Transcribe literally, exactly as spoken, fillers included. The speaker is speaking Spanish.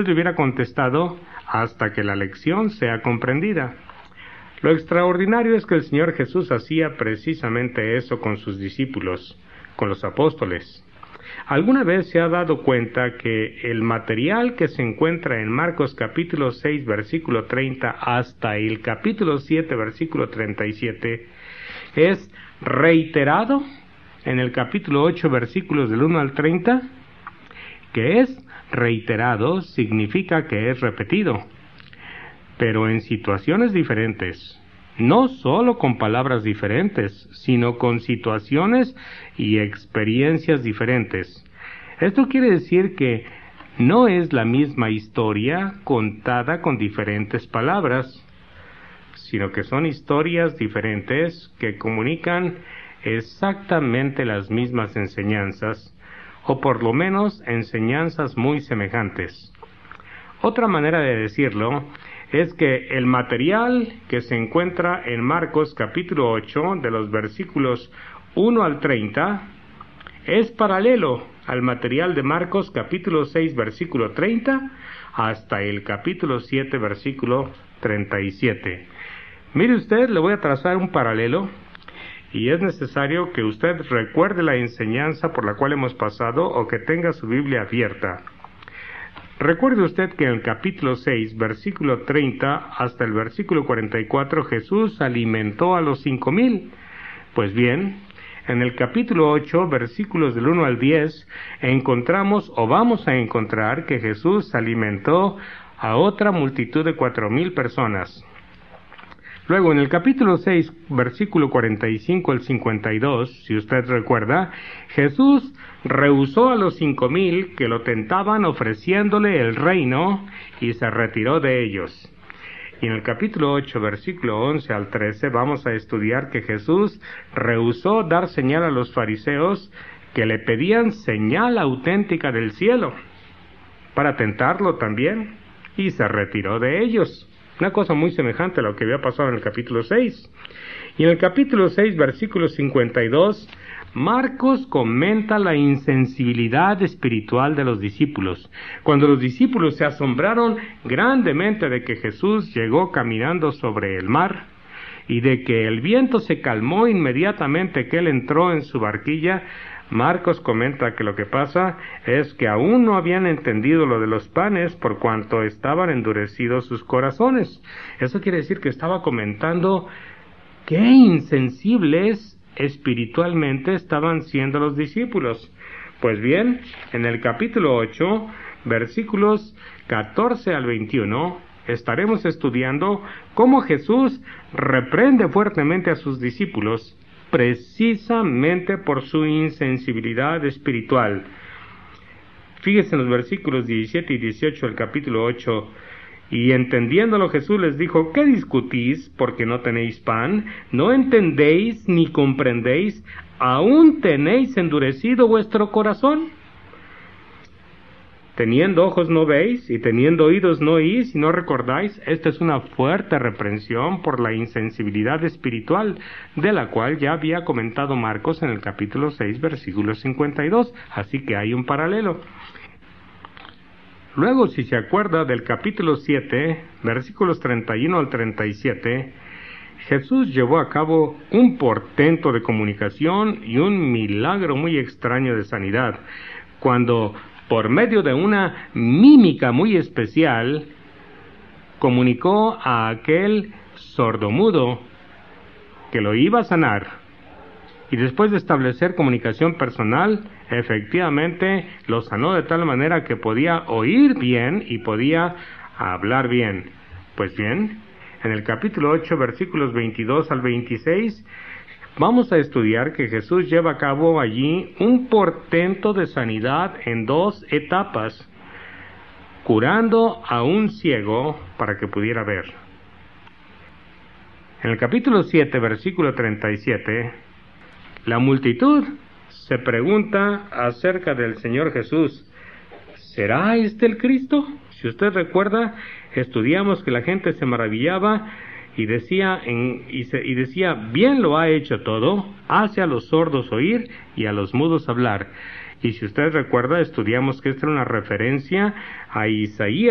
le hubiera contestado hasta que la lección sea comprendida. Lo extraordinario es que el Señor Jesús hacía precisamente eso con sus discípulos, con los apóstoles. ¿Alguna vez se ha dado cuenta que el material que se encuentra en Marcos capítulo seis, versículo treinta, hasta el capítulo siete, versículo treinta y siete, es reiterado en el capítulo ocho, versículos del uno al treinta? Que es reiterado significa que es repetido, pero en situaciones diferentes, no solo con palabras diferentes, sino con situaciones y experiencias diferentes. Esto quiere decir que no es la misma historia contada con diferentes palabras, sino que son historias diferentes que comunican exactamente las mismas enseñanzas, o por lo menos enseñanzas muy semejantes. Otra manera de decirlo es que el material que se encuentra en Marcos capítulo ocho, de los versículos uno al treinta, es paralelo al material de Marcos capítulo seis, versículo treinta, hasta el capítulo siete, versículo treinta y siete. Mire usted, le voy a trazar un paralelo, y es necesario que usted recuerde la enseñanza por la cual hemos pasado o que tenga su Biblia abierta. Recuerde usted que en el capítulo seis, versículo treinta hasta el versículo cuarenta y cuatro, Jesús alimentó a los cinco mil. Pues bien, en el capítulo ocho, versículos del uno al diez, encontramos o vamos a encontrar que Jesús alimentó a otra multitud de cuatro mil personas. Luego, en el capítulo seis, versículo cuarenta y cinco al cincuenta y dos, si usted recuerda, Jesús rehusó a los cinco mil que lo tentaban ofreciéndole el reino y se retiró de ellos. Y en el capítulo ocho, versículo once al trece, vamos a estudiar que Jesús rehusó dar señal a los fariseos que le pedían señal auténtica del cielo para tentarlo también, y se retiró de ellos. Una cosa muy semejante a lo que había pasado en el capítulo seis. Y en el capítulo seis, versículo cincuenta y dos, Marcos comenta la insensibilidad espiritual de los discípulos. Cuando los discípulos se asombraron grandemente de que Jesús llegó caminando sobre el mar, y de que el viento se calmó inmediatamente que él entró en su barquilla, Marcos comenta que lo que pasa es que aún no habían entendido lo de los panes por cuanto estaban endurecidos sus corazones. Eso quiere decir que estaba comentando qué insensibles espiritualmente estaban siendo los discípulos. Pues bien, en el capítulo ocho, versículos catorce al veintiuno, estaremos estudiando cómo Jesús reprende fuertemente a sus discípulos precisamente por su insensibilidad espiritual. Fíjense en los versículos diecisiete y dieciocho del capítulo ocho. Y entendiéndolo Jesús les dijo: ¿qué discutís porque no tenéis pan? ¿No entendéis ni comprendéis? ¿Aún tenéis endurecido vuestro corazón? Teniendo ojos no veis, y teniendo oídos no oís, y no recordáis. Esta es una fuerte reprensión por la insensibilidad espiritual, de la cual ya había comentado Marcos en el capítulo seis, versículo cincuenta y dos, así que hay un paralelo. Luego, si se acuerda del capítulo siete, versículos treinta y uno al treinta y siete, Jesús llevó a cabo un portento de comunicación y un milagro muy extraño de sanidad, cuando por medio de una mímica muy especial, comunicó a aquel sordomudo que lo iba a sanar. Y después de establecer comunicación personal, efectivamente lo sanó de tal manera que podía oír bien y podía hablar bien. Pues bien, en el capítulo ocho, versículos veintidós al veintiséis, vamos a estudiar que Jesús lleva a cabo allí un portento de sanidad en dos etapas, curando a un ciego para que pudiera ver. En el capítulo siete, versículo treinta y siete, la multitud se pregunta acerca del Señor Jesús: ¿será este el Cristo? Si usted recuerda, estudiamos que la gente se maravillaba y decía, en, y, se, y decía, bien lo ha hecho todo, hace a los sordos oír y a los mudos hablar. Y si usted recuerda, estudiamos que esta era una referencia a Isaías